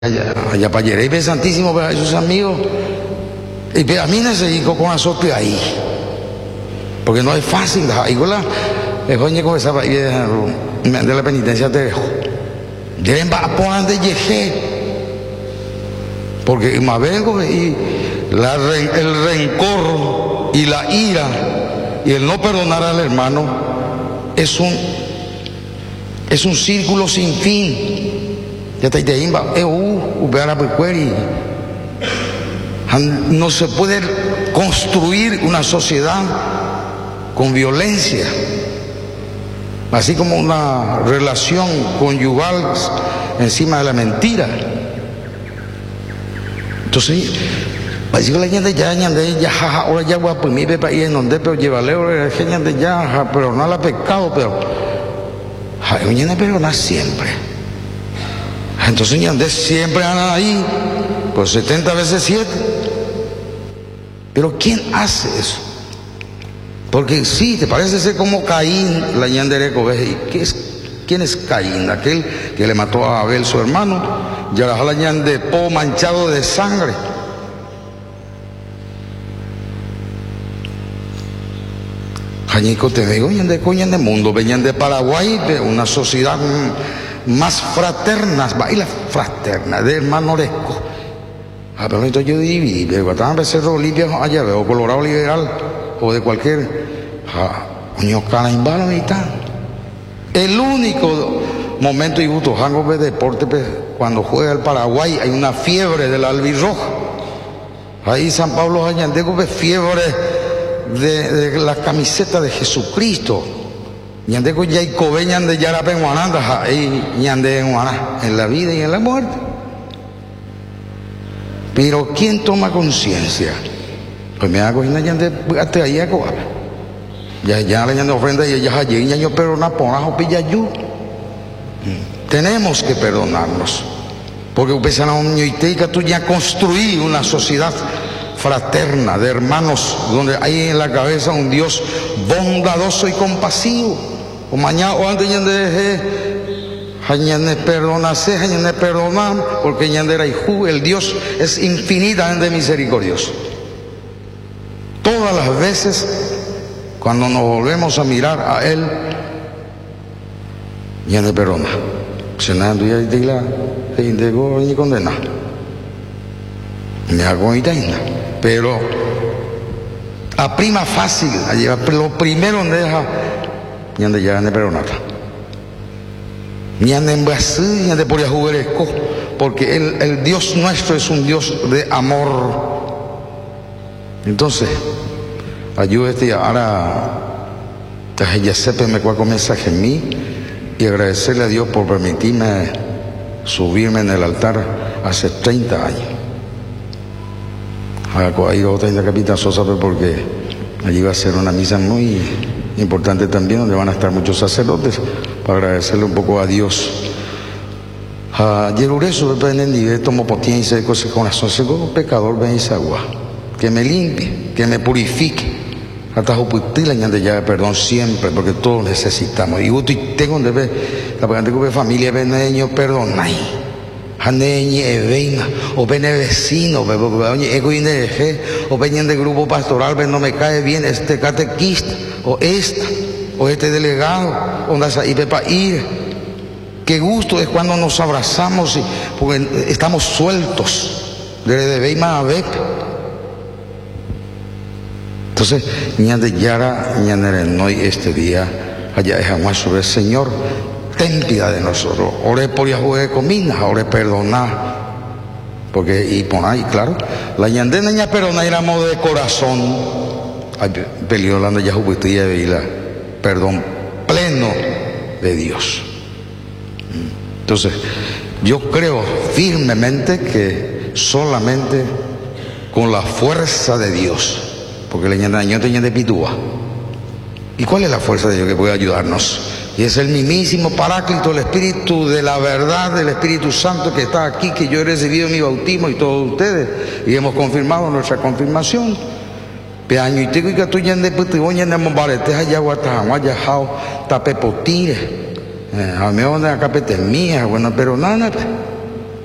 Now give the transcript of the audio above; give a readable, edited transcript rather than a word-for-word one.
allá para Yerebe Santísimo, para sus amigos. Y a mí no se dijo con azote ahí, porque no es fácil. Igual es coño con esa de la penitencia te dejo. Deben va a poner de yeje, porque Mabelgo y el rencor y la ira y el no perdonar al hermano es un círculo sin fin. Ya te imba, no se puede construir una sociedad con violencia, así como una relación conyugal encima de la mentira. Entonces, así que la gente ya ahora ya voy a poner mi pepa y en donde, pero llevarle la gente ya, pero no la pecado, pero mañana perdonar siempre. Entonces ya siempre andan ahí, pues 70 veces 7. Pero ¿quién hace eso? Porque sí, te parece ser como Caín, la ñandereco, ¿ves? ¿Quién es Caín? Aquel que le mató a Abel, su hermano, y ahora la ñandepo manchado de sangre. Jañico te digo, ñandeco, ñandemundo, venían de Paraguay, de una sociedad más fraternas, baila fraterna, de hermanoresco. Pero entonces yo dividí, pero estaban becerros limpios allá, o colorado liberal, o de cualquier coño caraimba y tal. El único momento y gusto, jango de deporte, cuando juega el Paraguay, hay una fiebre del albirroja. Ahí San Pablo Añandeco ve fiebre de la camiseta de Jesucristo. Ñandeco ya y cobeñan de Yarape en Guananda, ahí ñande en Guaná, en la vida y en la muerte. Pero ¿quién toma conciencia? Pues me hago una ñande hasta ahí a coar. Ya le ñande ofrenda y ya allí ñaño perdona ponajo pillayú. Tenemos que perdonarnos, porque ustedes a un ñoiteca tú ya construí una sociedad fraterna de hermanos donde hay en la cabeza un Dios bondadoso y compasivo. O mañana o antes de perdonarse, de perdonar, porque el Dios es infinitamente misericordioso. Todas las veces cuando nos volvemos a mirar a Él, de perdona. Senando ya ni condena. Me hago itaina. Pero a prima fácil, lo primero donde deja ñande ya de perdonata. Ñande en Brasil, ñande por jugueresco, porque el Dios nuestro es un Dios de amor. Entonces, ayúdate ahora, ya sepa me cuál mensaje en mí y agradecerle a Dios por permitirme subirme en el altar hace 30 años. Ahí otra en la Capitán Sosa, porque allí va a ser una misa muy importante también, donde van a estar muchos sacerdotes, para agradecerle un poco a Dios. Yerureso depende tomo potien y se cose con la pecador ven y agua, que me limpie, que me purifique. Hasta juputila ñande ya perdón siempre, porque todos necesitamos. Y tengo donde ve la familia veneño perdonai. Haneñi eveina, o vene vecino, o venían de grupo pastoral, no me cae bien este catequista, o este delegado, o pepa ir. Qué gusto es cuando nos abrazamos, porque estamos sueltos, de Beima a Bep. Entonces, ñande Yara, ñande Noy este día, allá es jamás sobre el Señor. Ten piedad de nosotros. Ore por Yahweh comina, ore perdonar. Porque, y por ahí, claro, la ñandena ña perdonar era modo de corazón. Peleó la de Yahweh y la perdón pleno de Dios. Entonces, yo creo firmemente que solamente con la fuerza de Dios, porque la ñandena tenía de pitúa. ¿Y cuál es la fuerza de Dios que puede ayudarnos? Y es el mismísimo Paráclito, el Espíritu de la verdad, del Espíritu Santo que está aquí, que yo he recibido en mi bautismo y todos ustedes, y hemos confirmado nuestra confirmación. Peaño y tengo y que tú ya de putiboña de mombarete allá guatajamaya jao tapepotire. A mí donde acá pete mía, bueno, pero nada.